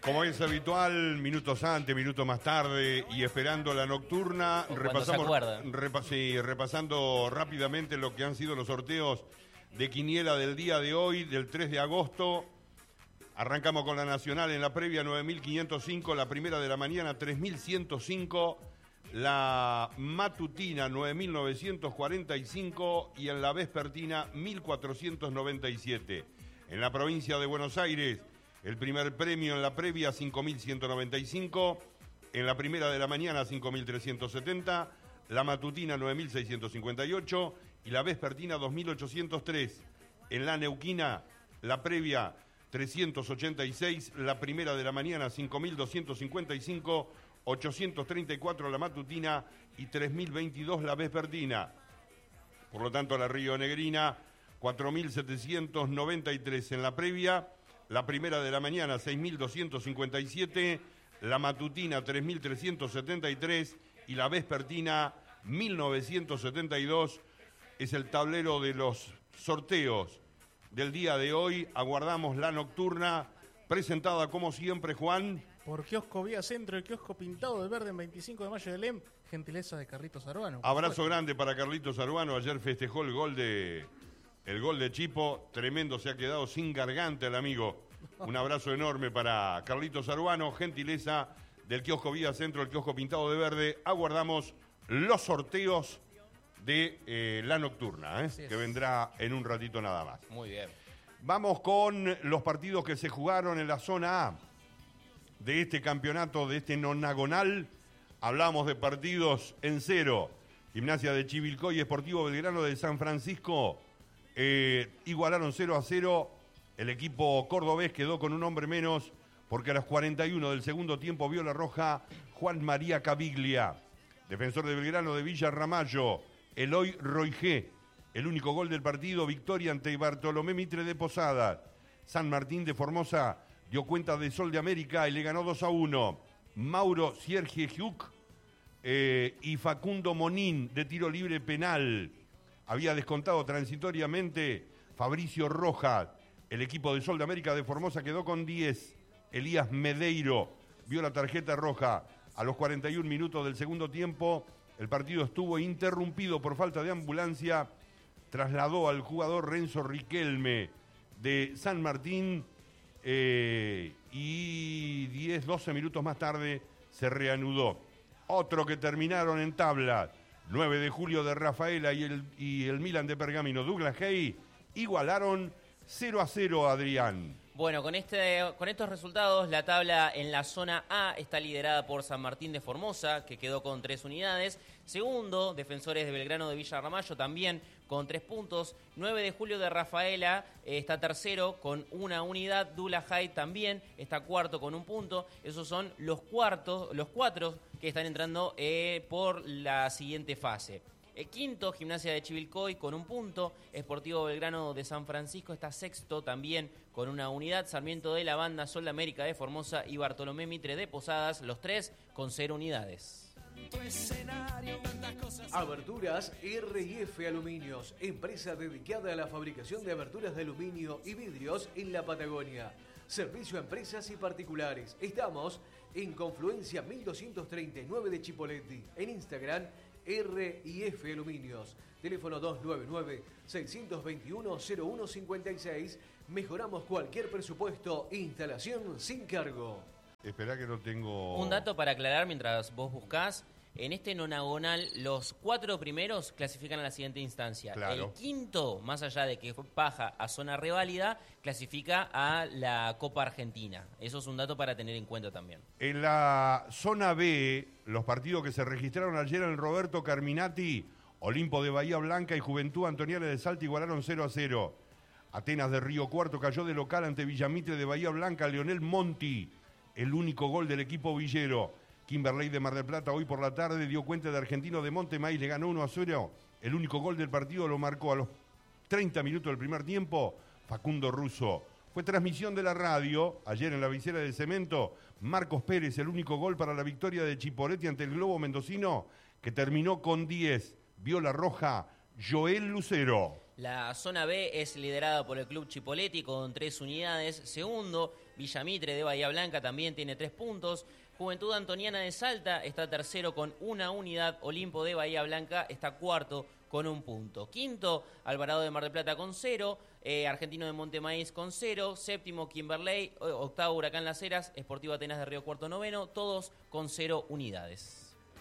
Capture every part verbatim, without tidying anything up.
Como es habitual, minutos antes, minutos más tarde y esperando la nocturna, repasamos, repas, sí, repasando rápidamente lo que han sido los sorteos de quiniela del día de hoy, del tres de agosto. Arrancamos con la Nacional en la previa nueve mil quinientos cinco, la primera de la mañana tres mil ciento cinco, la matutina nueve mil novecientos cuarenta y cinco y en la vespertina mil cuatrocientos noventa y siete. En la provincia de Buenos Aires, el primer premio en la previa cinco mil ciento noventa y cinco, en la primera de la mañana cinco mil trescientos setenta, la matutina nueve mil seiscientos cincuenta y ocho y la vespertina dos mil ochocientos tres. En la neuquina, la previa trescientos ochenta y seis, la primera de la mañana cinco mil doscientos cincuenta y cinco, ochocientos treinta y cuatro la matutina y tres mil veintidós la vespertina. Por lo tanto, la rionegrina cuatro mil setecientos noventa y tres en la previa, la primera de la mañana seis mil doscientos cincuenta y siete, la matutina tres mil trescientos setenta y tres y la vespertina mil novecientos setenta y dos. Es el tablero de los sorteos del día de hoy. Aguardamos la nocturna, presentada como siempre, Juan. Por Kiosco Vía Centro, el kiosco pintado de verde en veinticinco de mayo de Lem, gentileza de Carlitos Arbano. Abrazo grande para Carlitos Arbano. Ayer festejó el gol de... El gol de Chipo, tremendo, se ha quedado sin garganta el amigo. Un abrazo enorme para Carlitos Arbano, gentileza del kiosco Vía Centro, el kiosco pintado de verde. Aguardamos los sorteos de eh, la nocturna, ¿eh? que vendrá en un ratito nada más. Muy bien. Vamos con los partidos que se jugaron en la zona A de este campeonato, de este nonagonal. Hablamos de partidos en cero. Gimnasia de Chivilcoy y Sportivo Belgrano de San Francisco Eh, igualaron cero a cero. El equipo cordobés quedó con un hombre menos porque a los cuarenta y uno del segundo tiempo vio la roja Juan María Caviglia. Defensor de Belgrano de Villa Ramallo, Eloy Roigé. El único gol del partido, victoria ante Bartolomé Mitre de Posada. San Martín de Formosa dio cuenta de Sol de América y le ganó dos a uno. Mauro Siergie Giuc eh, y Facundo Monín de tiro libre penal. Había descontado transitoriamente Fabricio Rojas. El equipo de Sol de América de Formosa quedó con diez. Elías Medeiro vio la tarjeta roja. A los cuarenta y un minutos del segundo tiempo, el partido estuvo interrumpido por falta de ambulancia. Trasladó al jugador Renzo Riquelme de San Martín eh, y diez, doce minutos más tarde se reanudó. Otro que terminaron en tabla. nueve de julio de Rafaela y el, y el Milan de Pergamino, Douglas Hay, igualaron cero a cero, Adrián. Bueno, con, este, con estos resultados, la tabla en la zona A está liderada por San Martín de Formosa, que quedó con tres unidades. Segundo, Defensores de Belgrano de Villa Ramallo, también con tres puntos. nueve de julio de Rafaela eh, está tercero con una unidad. Douglas Hay también está cuarto con un punto. Esos son los cuartos, los cuatro que están entrando eh, por la siguiente fase. El quinto, Gimnasia de Chivilcoy con un punto. Sportivo Belgrano de San Francisco está sexto también con una unidad. Sarmiento de la Banda, Sol de América de Formosa y Bartolomé Mitre de Posadas, los tres con cero unidades. Aberturas R y F Aluminios, empresa dedicada a la fabricación de aberturas de aluminio y vidrios en la Patagonia. Servicio a empresas y particulares. Estamos en Confluencia mil doscientos treinta y nueve de Chipoleti. En Instagram, R y F Aluminios. Teléfono dos nueve nueve, seis dos uno, cero uno cinco seis. Mejoramos cualquier presupuesto. Instalación sin cargo. Esperá que no tengo... Un dato para aclarar mientras vos buscás. En este nonagonal, los cuatro primeros clasifican a la siguiente instancia. Claro. El quinto, más allá de que baja a zona reválida, clasifica a la Copa Argentina. Eso es un dato para tener en cuenta también. En la zona B, los partidos que se registraron ayer en Roberto Carminati, Olimpo de Bahía Blanca y Juventud Antoniana de Salta igualaron cero a cero. Atenas de Río Cuarto cayó de local ante Villamitre de Bahía Blanca. Leonel Monti, el único gol del equipo villero. Kimberley de Mar del Plata hoy por la tarde dio cuenta de Argentino de Montemay, le ganó uno a cero. El único gol del partido lo marcó a los treinta minutos del primer tiempo Facundo Russo. Fue transmisión de la radio, ayer en la visera de Cemento, Marcos Pérez, el único gol para la victoria de Chipoletti ante el Globo Mendocino, que terminó con diez. Vio la roja Joel Lucero. La zona B es liderada por el club Chipoletti con tres unidades. Segundo Villamitre de Bahía Blanca también tiene tres puntos. Juventud Antoniana de Salta está tercero con una unidad. Olimpo de Bahía Blanca está cuarto con un punto. Quinto, Alvarado de Mar del Plata con cero. Eh, Argentino de Montemaíz con cero. Séptimo, Kimberley. Octavo, Huracán Las Heras. Sportivo Atenas de Río Cuarto noveno. Todos con cero unidades.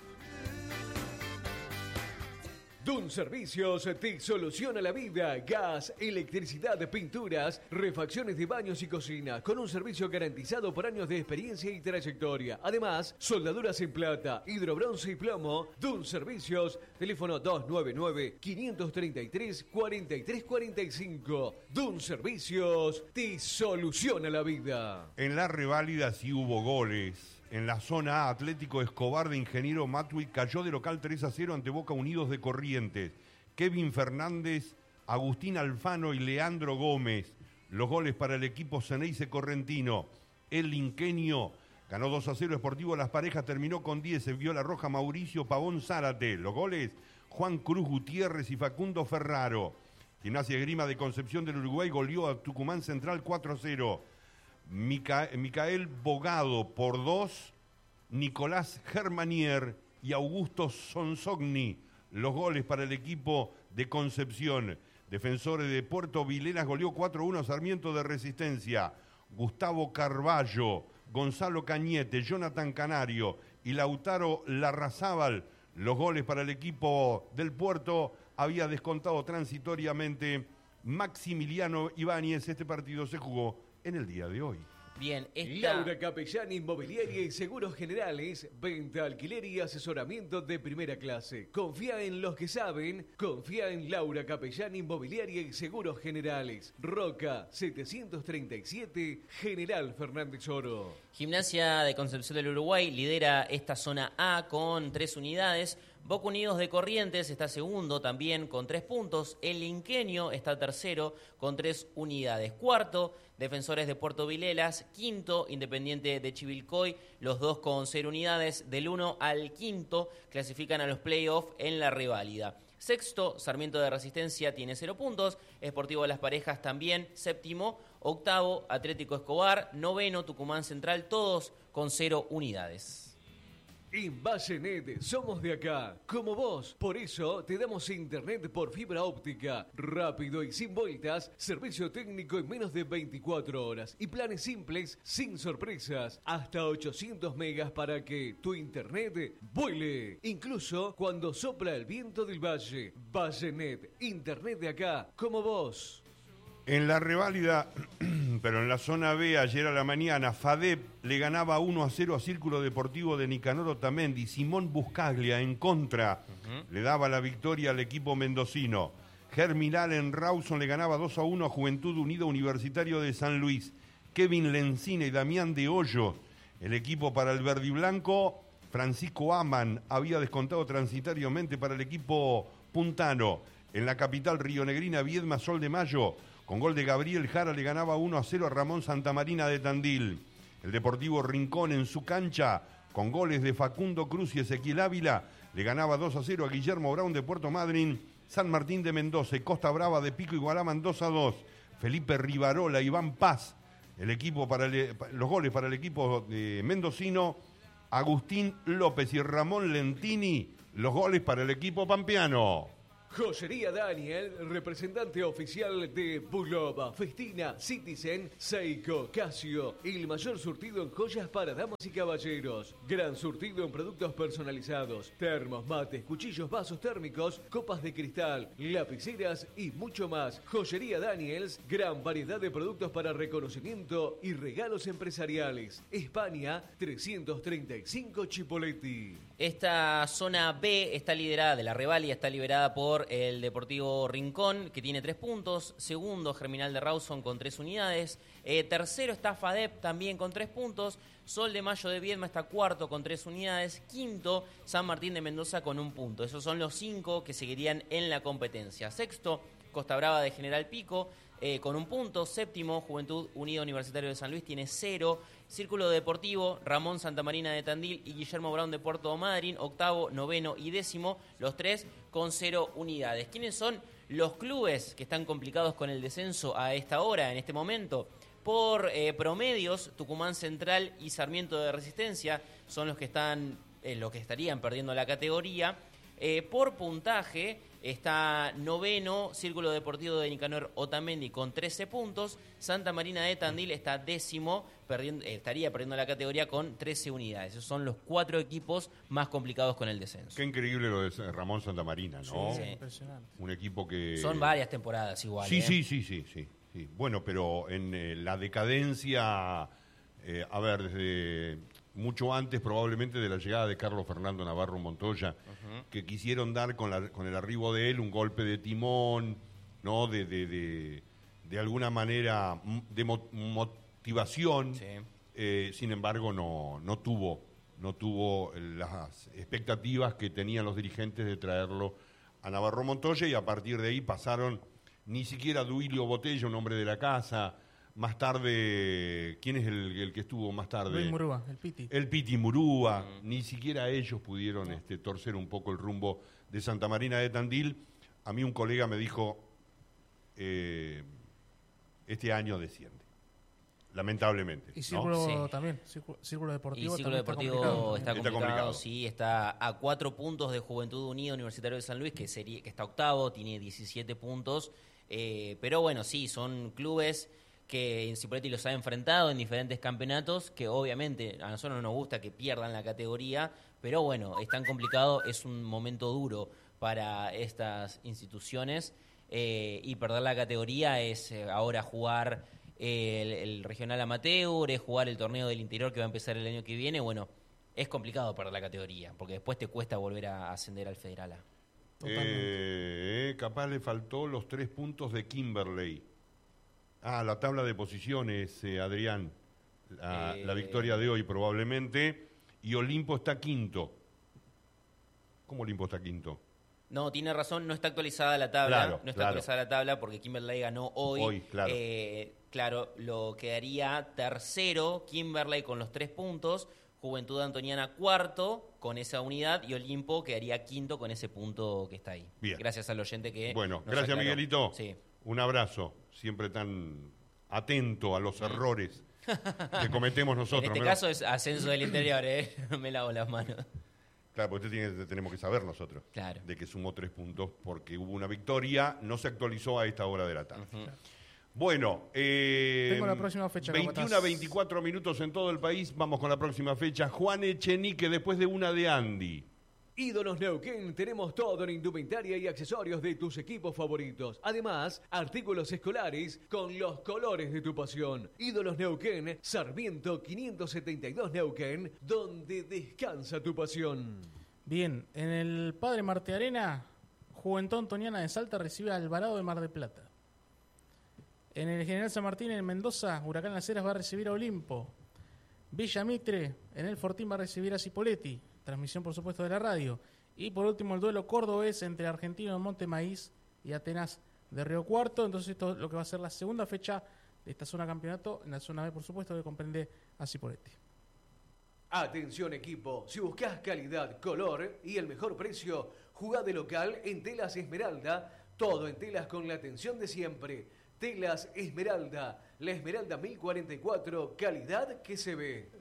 Dun Servicios te soluciona la vida. Gas, electricidad, pinturas, refacciones de baños y cocina, con un servicio garantizado por años de experiencia y trayectoria. Además, soldaduras en plata, hidrobronce y plomo. Dun Servicios, teléfono dos nueve nueve, cinco tres tres, cuatro tres cuatro cinco. Dun Servicios te soluciona la vida. En la reválida sí hubo goles. En la zona A, Atlético Escobar de Ingeniero Matui cayó de local tres a cero ante Boca Unidos de Corrientes. Kevin Fernández, Agustín Alfano y Leandro Gómez. Los goles para el equipo Ceneice Correntino. El Inquenio ganó dos a cero Sportivo Las Parejas, terminó con diez. Envió la roja Mauricio Pavón Zárate. Los goles, Juan Cruz Gutiérrez y Facundo Ferraro. Gimnasia Esgrima de Concepción del Uruguay goleó a Tucumán Central cuatro a cero. Mica- Micael Bogado por dos, Nicolás Germanier y Augusto Sonsogni. Los goles para el equipo de Concepción. Defensores de Puerto Vilelas goleó cuatro a uno a Sarmiento de Resistencia. Gustavo Carballo, Gonzalo Cañete, Jonathan Canario y Lautaro Larrazábal. Los goles para el equipo del Puerto. Había descontado transitoriamente Maximiliano Ibáñez. Este partido se jugó en el día de hoy. Bien, esta... Laura Capellán, Inmobiliaria y Seguros Generales, venta, alquiler y asesoramiento de primera clase. Confía en los que saben, confía en Laura Capellán, Inmobiliaria y Seguros Generales. Roca setecientos treinta y siete, General Fernández Oro. Gimnasia de Concepción del Uruguay lidera esta zona A con tres unidades. Boca Unidos de Corrientes está segundo también con tres puntos. El Inquenio está tercero con tres unidades. Cuarto, Defensores de Puerto Vilelas. Quinto, Independiente de Chivilcoy, los dos con cero unidades. Del uno al quinto clasifican a los playoffs en la reválida. Sexto, Sarmiento de Resistencia tiene cero puntos. Sportivo de Las Parejas también. Séptimo, octavo, Atlético Escobar. Noveno, Tucumán Central, todos con cero unidades. En Vallenet somos de acá, como vos. Por eso te damos internet por fibra óptica, rápido y sin vueltas, servicio técnico en menos de veinticuatro horas y planes simples sin sorpresas, hasta ochocientos megas para que tu internet vuele, incluso cuando sopla el viento del valle. Vallenet, internet de acá, como vos. En la reválida, pero en la zona B, ayer a la mañana, FADEP le ganaba uno a cero a Círculo Deportivo de Nicanor Otamendi. Simón Buscaglia en contra uh-huh. le daba la victoria al equipo mendocino. Germinal en Rawson le ganaba dos a uno a Juventud Unida Universitario de San Luis. Kevin Lencina y Damián de Hoyo, el equipo para el verde y blanco. Francisco Aman había descontado transitoriamente para el equipo puntano. En la capital rionegrina, Viedma Sol de Mayo, con gol de Gabriel Jara, le ganaba uno a cero a Ramón Santamarina de Tandil. El Deportivo Rincón en su cancha, con goles de Facundo Cruz y Ezequiel Ávila, le ganaba dos a cero a Guillermo Brown de Puerto Madryn. San Martín de Mendoza y Costa Brava de Pico igualaban dos a dos. Felipe Rivarola, Iván Paz, el equipo para el, los goles para el equipo de mendocino. Agustín López y Ramón Lentini, los goles para el equipo pampeano. Joyería Daniel, representante oficial de Bulova, Festina, Citizen, Seiko, Casio, el mayor surtido en joyas para damas y caballeros. Gran surtido en productos personalizados, termos, mates, cuchillos, vasos térmicos, copas de cristal, lapiceras y mucho más. Joyería Daniels, gran variedad de productos para reconocimiento y regalos empresariales. España, trescientos treinta y cinco Chipoleti. Esta zona B está liderada, de la reválida está liberada por el Deportivo Rincón, que tiene tres puntos. Segundo, Germinal de Rawson con tres unidades. Eh, tercero está FADEP también con tres puntos. Sol de Mayo de Viedma está cuarto con tres unidades. Quinto, San Martín de Mendoza con un punto. Esos son los cinco que seguirían en la competencia. Sexto, Costa Brava de General Pico eh, con un punto. Séptimo, Juventud Unida Universitario de San Luis tiene cero. Círculo Deportivo, Ramón Santamarina de Tandil y Guillermo Brown de Puerto Madryn, octavo, noveno y décimo, los tres con cero unidades. ¿Quiénes son los clubes que están complicados con el descenso a esta hora, en este momento? Por eh, promedios, Tucumán Central y Sarmiento de Resistencia son los que están, eh, los que estarían perdiendo la categoría. Eh, por puntaje está noveno Círculo Deportivo de Nicanor Otamendi con trece puntos. Santa Marina de Tandil está décimo, perdiendo, eh, estaría perdiendo la categoría con trece unidades. Esos son los cuatro equipos más complicados con el descenso. Qué increíble lo de Ramón Santa Marina, ¿no? Sí, sí. Impresionante. Un equipo que... Son varias temporadas igual. Sí, ¿eh? sí, sí, sí, sí, sí. Bueno, pero en eh, la decadencia, eh, a ver, desde mucho antes probablemente de la llegada de Carlos Fernando Navarro Montoya, uh-huh. que quisieron dar con, la, con el arribo de él un golpe de timón, ¿no? De, de, de, de alguna manera de mo- motivación, sí. eh, sin embargo no, no tuvo, no tuvo las expectativas que tenían los dirigentes de traerlo a Navarro Montoya, y a partir de ahí pasaron ni siquiera Duilio Botella, un hombre de la casa. Más tarde, ¿quién es el, el que estuvo más tarde? Luis Murúa, el Piti. El Piti Murúa. Mm. Ni siquiera ellos pudieron no. este, torcer un poco el rumbo de Santa Marina de Tandil. A mí un colega me dijo, eh, este año desciende. Lamentablemente. Y Círculo ¿no? sí. también, Círculo, Círculo Deportivo. Y Círculo Deportivo está complicado. Está complicado, está complicado, sí, está a cuatro puntos de Juventud Unida Universitario de San Luis, que sería que está octavo, tiene diecisiete puntos. Eh, pero bueno, sí, son clubes que Cipoletti los ha enfrentado en diferentes campeonatos, que obviamente a nosotros no nos gusta que pierdan la categoría, pero bueno, es tan complicado, es un momento duro para estas instituciones, eh, y perder la categoría es eh, ahora jugar eh, el, el regional amateur, es jugar el torneo del interior que va a empezar el año que viene. Bueno, es complicado perder la categoría, porque después te cuesta volver a ascender al Federal A. Eh, capaz le faltó los tres puntos de Kimberley. Ah, la tabla de posiciones, eh, Adrián. La, eh... la victoria de hoy probablemente. Y Olimpo está quinto. ¿Cómo Olimpo está quinto? No, tiene razón, no está actualizada la tabla. Claro, no está claro. actualizada la tabla porque Kimberley ganó hoy. Hoy, claro. Eh, claro, lo quedaría tercero Kimberley con los tres puntos. Juventud Antoniana cuarto con esa unidad y Olimpo quedaría quinto con ese punto que está ahí. Bien. Gracias al oyente que Bueno, nos gracias aclaró. Miguelito. Sí. Un abrazo, siempre tan atento a los errores que cometemos nosotros. En este ¿no? caso es ascenso del interior, ¿eh? No me lavo las manos. Claro, porque usted tiene, tenemos que saber nosotros claro. de que sumó tres puntos porque hubo una victoria, no se actualizó a esta hora de la tarde. Uh-huh. Bueno, eh, tengo la próxima fecha. veintiuno a veinticuatro minutos en todo el país. Vamos con la próxima fecha. Juan Echenique después de una de Andy. Ídolos Neuquén, tenemos todo en indumentaria y accesorios de tus equipos favoritos. Además, artículos escolares con los colores de tu pasión. Ídolos Neuquén, Sarmiento quinientos setenta y dos Neuquén, donde descansa tu pasión. Bien, en el Padre Marte Arena, Juventud Antoniana de Salta recibe a Alvarado de Mar del Plata. En el General San Martín, en Mendoza, Huracán Las Heras va a recibir a Olimpo. Villa Mitre, en el Fortín, va a recibir a Cipoletti. Transmisión, por supuesto, de la radio. Y por último, el duelo cordobés entre Argentino de Monte Maíz y Atenas de Río Cuarto. Entonces, esto es lo que va a ser la segunda fecha de esta zona campeonato. En la zona B, por supuesto, que comprende a Cipoletti. Atención, equipo. Si buscas calidad, color y el mejor precio, jugá de local en Telas Esmeralda. Todo en telas con la atención de siempre. Telas Esmeralda. La Esmeralda mil cuarenta y cuatro. Calidad que se ve.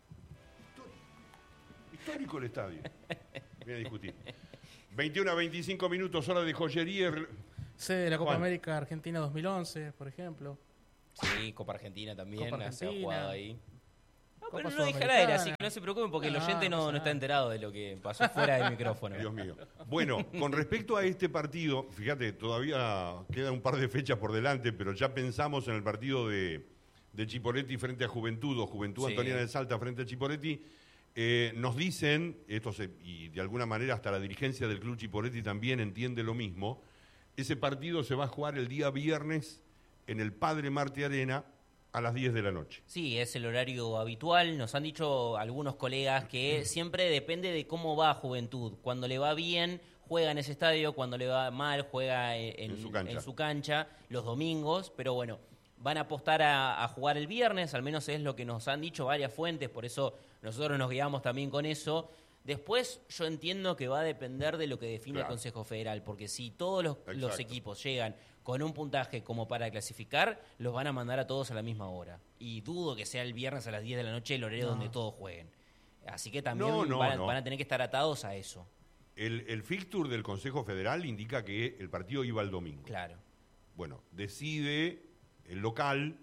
Histórico el estadio. Voy a discutir. veintiuno a veinticinco minutos, hora de joyería. Sede de la Copa Juan. América Argentina dos mil once, por ejemplo. Sí, Copa Argentina también, Copa se ha Argentina. jugado ahí. No, Copa pero no deja Sudamericana. aire, así que no se preocupen porque el No, oyente no no, pasa no está nada. enterado de lo que pasó fuera del micrófono. Dios mío. Bueno, con respecto a este partido, fíjate, todavía queda un par de fechas por delante, pero ya pensamos en el partido de, de Chipoletti frente a Juventud, o Juventud Sí. Antoniana de Salta frente a Chipoletti. Eh, nos dicen, esto se, y de alguna manera hasta la dirigencia del Club Chipoletti también entiende lo mismo, ese partido se va a jugar el día viernes en el Padre Marte Arena a las diez de la noche. Sí, es el horario habitual. Nos han dicho algunos colegas que siempre depende de cómo va Juventud. Cuando le va bien, juega en ese estadio. Cuando le va mal, juega en, En su cancha. en su cancha los domingos. Pero bueno, van a apostar a, a jugar el viernes. Al menos es lo que nos han dicho varias fuentes. Por eso nosotros nos guiamos también con eso. Después yo entiendo que va a depender de lo que define Claro. el Consejo Federal. Porque si todos los, los Exacto. equipos llegan con un puntaje como para clasificar, los van a mandar a todos a la misma hora. Y dudo que sea el viernes a las diez de la noche el horario no. donde todos jueguen. Así que también no, no, van, a, no. van a tener que estar atados a eso. El, el fixture del Consejo Federal indica que el partido iba el domingo. Claro. Bueno, decide el local,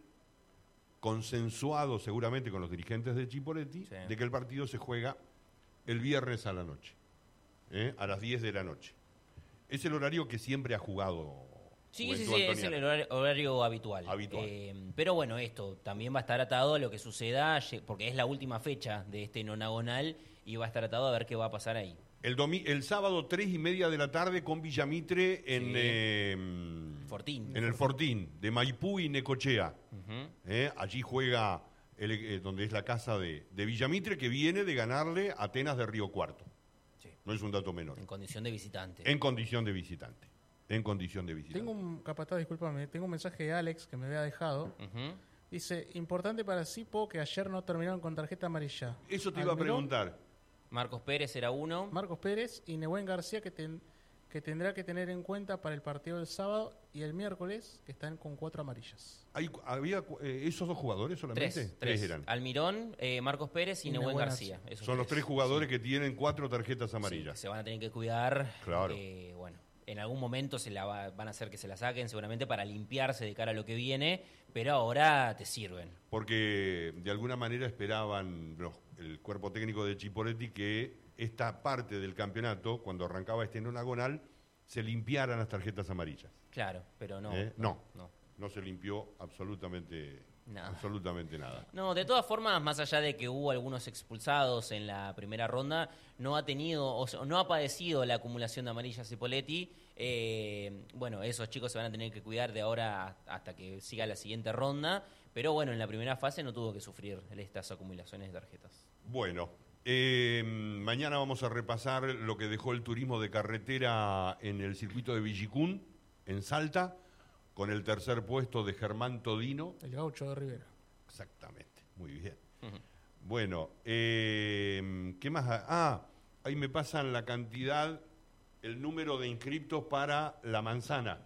consensuado seguramente con los dirigentes de Chipoleti, sí. de que el partido se juega el viernes a la noche, ¿eh? a las diez de la noche. Es el horario que siempre ha jugado. Sí, sí, sí, es el horario, horario habitual. habitual. Eh, pero bueno, esto también va a estar atado a lo que suceda, porque es la última fecha de este nonagonal y va a estar atado a ver qué va a pasar ahí. El, domi- el sábado, tres y media de la tarde, con Villamitre en, Sí. eh, Fortín. en el Fortín, de Maipú y Necochea. Uh-huh. ¿Eh? Allí juega, el, eh, donde es la casa de, de Villamitre, que viene de ganarle a Atenas de Río Cuarto. Sí. No es un dato menor. En condición de visitante. En condición de visitante. En condición de visitante. Tengo un, capataz, discúlpame, tengo un mensaje de Alex que me había dejado. Uh-huh. Dice, importante para Sipo que ayer no terminaron con tarjeta amarilla. Eso te iba a Almirón, preguntar. Marcos Pérez era uno. Marcos Pérez y Nehuen García que, ten, que tendrá que tener en cuenta para el partido del sábado y el miércoles, que están con cuatro amarillas. Hay, ¿Había eh, esos dos jugadores solamente? Tres, tres. eran. Almirón, eh, Marcos Pérez y, y Nehuen García. Esos Son los tres jugadores sí. que tienen cuatro tarjetas amarillas. Sí, se van a tener que cuidar. Claro. Eh, bueno, en algún momento se la va, van a hacer que se la saquen seguramente para limpiarse de cara a lo que viene, pero ahora te sirven. Porque de alguna manera esperaban los, el cuerpo técnico de Chipoleti que esta parte del campeonato, cuando arrancaba este nonagonal, se limpiaran las tarjetas amarillas. Claro, pero no. ¿Eh? No, no, no se limpió absolutamente nada. absolutamente nada. No, de todas formas, más allá de que hubo algunos expulsados en la primera ronda, no ha tenido, o sea, no ha padecido la acumulación de amarillas Cipolletti. Eh, bueno, esos chicos se van a tener que cuidar de ahora hasta que siga la siguiente ronda, pero bueno, en la primera fase no tuvo que sufrir estas acumulaciones de tarjetas. Bueno, eh, mañana vamos a repasar lo que dejó el turismo de carretera en el circuito de Villicún, en Salta, con el tercer puesto de Germán Todino. El gaucho de Rivera. Exactamente, muy bien. Uh-huh. Bueno, eh, ¿qué más? Ah, ahí me pasan la cantidad, el número de inscriptos para La Manzana.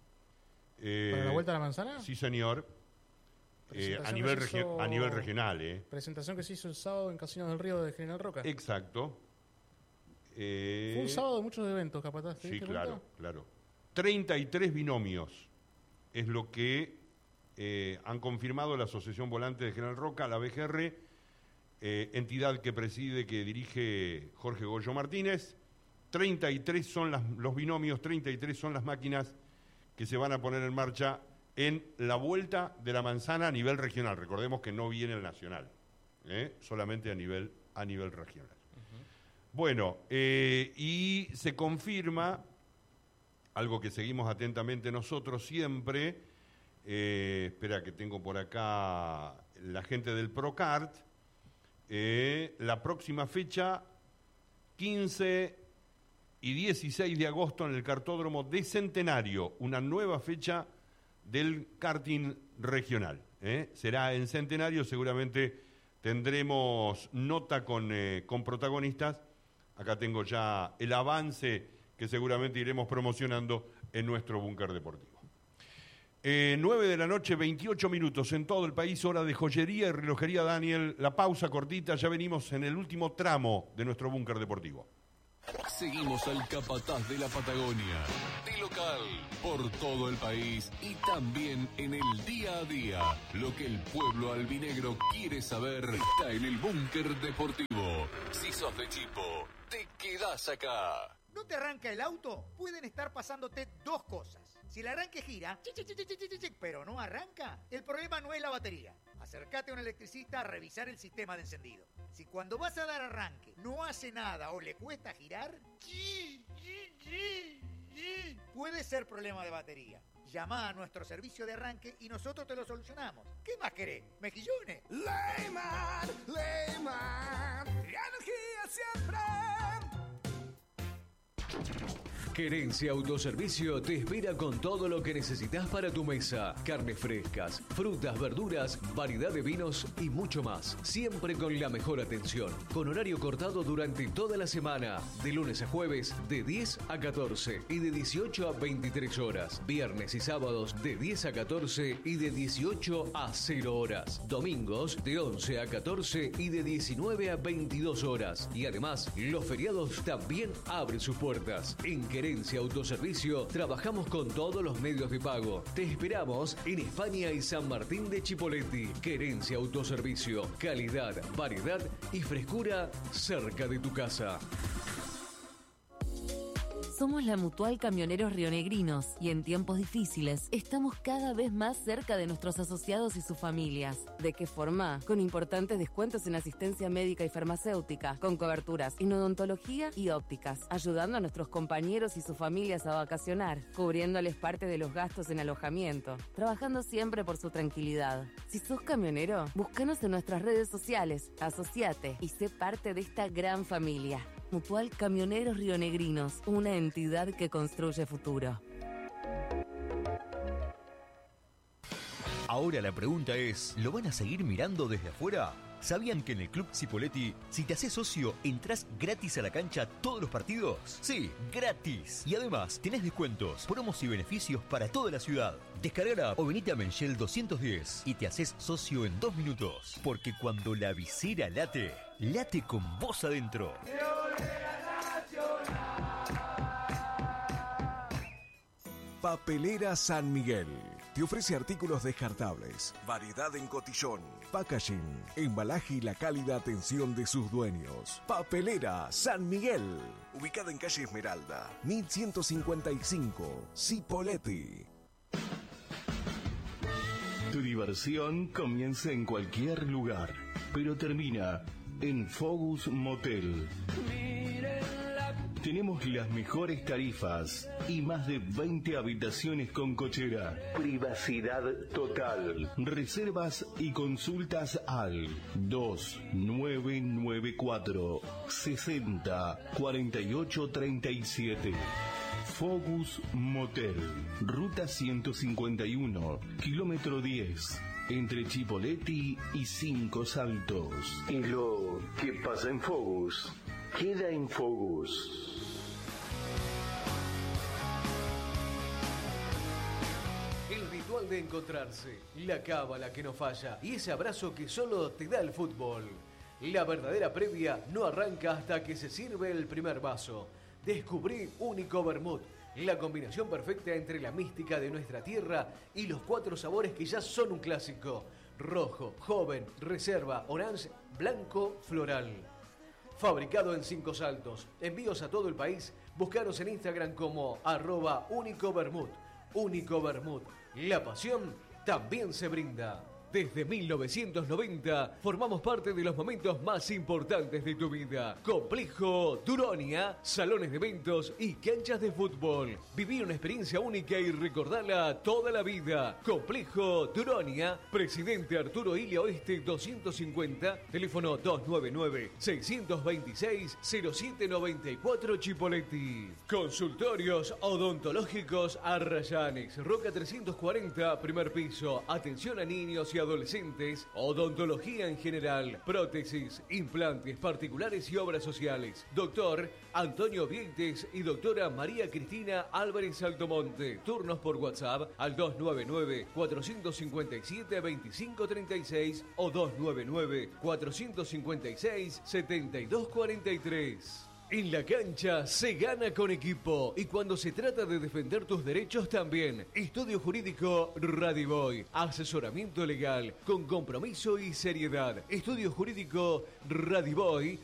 Eh, ¿Para la Vuelta a la Manzana? Sí, señor. Eh, a, nivel regi- hizo... a nivel regional, ¿eh? Presentación que se hizo el sábado en Casinos del Río de General Roca. Exacto. Eh... Fue un sábado de muchos eventos, capaz. Sí, claro, cuenta? claro. treinta y tres binomios es lo que eh, han confirmado la Asociación Volante de General Roca, la B G R, eh, entidad que preside, que dirige Jorge Goyo Martínez. treinta y tres son las, los binomios, treinta y tres son las máquinas que se van a poner en marcha en la Vuelta de la Manzana a nivel regional. Recordemos que no viene el nacional, ¿eh? solamente a nivel, a nivel regional. Uh-huh. Bueno, eh, y se confirma algo que seguimos atentamente nosotros siempre. Eh, espera que tengo por acá la gente del Procart. Eh, la próxima fecha, quince y dieciséis de agosto en el Kartódromo de Centenario, una nueva fecha del karting regional. ¿eh? Será en Centenario, seguramente tendremos nota con, eh, con protagonistas. Acá tengo ya el avance que seguramente iremos promocionando en nuestro búnker deportivo. Eh, nueve de la noche, veintiocho minutos en todo el país, hora de joyería y relojería Daniel. La pausa cortita, ya venimos en el último tramo de nuestro búnker deportivo. Seguimos al capataz de la Patagonia, de local, por todo el país y también en el día a día. Lo que el pueblo albinegro quiere saber está en el búnker deportivo. Si sos de Chipo, te quedás acá. ¿No te arranca el auto? Pueden estar pasándote dos cosas. Si el arranque gira, pero no arranca, el problema no es la batería. Acércate a un electricista a revisar el sistema de encendido. Si cuando vas a dar arranque no hace nada o le cuesta girar, puede ser problema de batería. Llama a nuestro servicio de arranque y nosotros te lo solucionamos. ¿Qué más querés? ¿Mejillones? Leyman, Leyman, energía siempre. Querencia Autoservicio te espera con todo lo que necesitas para tu mesa. Carnes frescas, frutas, verduras, variedad de vinos y mucho más. Siempre con la mejor atención. Con horario cortado durante toda la semana. De lunes a jueves de diez a catorce y de dieciocho a veintitrés horas. Viernes y sábados de diez a catorce y de dieciocho a cero horas. Domingos de once a catorce y de diecinueve a veintidós horas. Y además, los feriados también abren sus puertas. En Querencia Autoservicio trabajamos con todos los medios de pago. Te esperamos en España y San Martín de Chipoleti. Querencia Autoservicio. Calidad, variedad y frescura cerca de tu casa. Somos la Mutual Camioneros Rionegrinos y en tiempos difíciles estamos cada vez más cerca de nuestros asociados y sus familias. ¿De qué forma? Con importantes descuentos en asistencia médica y farmacéutica, con coberturas en odontología y ópticas, ayudando a nuestros compañeros y sus familias a vacacionar, cubriéndoles parte de los gastos en alojamiento, trabajando siempre por su tranquilidad. Si sos camionero, búscanos en nuestras redes sociales, asociate y sé parte de esta gran familia. Mutual Camioneros Rionegrinos, una entidad que construye futuro. Ahora la pregunta es, ¿lo van a seguir mirando desde afuera? ¿Sabían que en el Club Cipolletti, si te haces socio, entras gratis a la cancha todos los partidos? Sí, gratis. Y además, tenés descuentos, promos y beneficios para toda la ciudad. Descarga la app o venite a Menchel doscientos diez y te haces socio en dos minutos. Porque cuando la visera late, late con vos adentro. Papelera San Miguel. Te ofrece artículos descartables, variedad en cotillón, packaging, embalaje y la cálida atención de sus dueños. Papelera San Miguel. Ubicada en calle Esmeralda, mil ciento cincuenta y cinco, Cipolletti. Tu diversión comienza en cualquier lugar, pero termina en Focus Motel. Tenemos las mejores tarifas y más de veinte habitaciones con cochera. Privacidad total. Reservas y consultas al dos nueve nueve cuatro sesenta cuarenta y ocho treinta y siete. Focus Motel, ruta ciento cincuenta y uno, kilómetro diez, entre Chipolletti y Cinco Saltos. Y lo que pasa en Focus, queda en Focus. El ritual de encontrarse, la cábala que no falla y ese abrazo que solo te da el fútbol. La verdadera previa no arranca hasta que se sirve el primer vaso. Descubrí Único Vermut, la combinación perfecta entre la mística de nuestra tierra y los cuatro sabores que ya son un clásico. Rojo, joven, reserva, orange, blanco, floral. Fabricado en Cinco Saltos. Envíos a todo el país. Búscanos en Instagram como arroba Único Vermut. Único Vermut. La pasión también se brinda. Desde mil novecientos noventa formamos parte de los momentos más importantes de tu vida. Complejo Duronia, salones de eventos y canchas de fútbol. Viví una experiencia única y recordala toda la vida. Complejo Duronia, Presidente Arturo Ilia Oeste doscientos cincuenta, teléfono dos nueve nueve, seis dos seis, cero siete nueve cuatro Chipolletti. Consultorios odontológicos Arrayanes, Roca trescientos cuarenta, primer piso. Atención a niños y adolescentes, odontología en general, prótesis, implantes particulares y obras sociales. Doctor Antonio Vieites y doctora María Cristina Álvarez Altomonte. Turnos por WhatsApp al dos nueve nueve, cuatro cinco siete, dos cinco tres seis o dos nueve nueve, cuatro cinco seis, siete dos cuatro tres. En la cancha se gana con equipo y cuando se trata de defender tus derechos también. Estudio Jurídico Radiboy. Asesoramiento legal con compromiso y seriedad. Estudio Jurídico Radiboy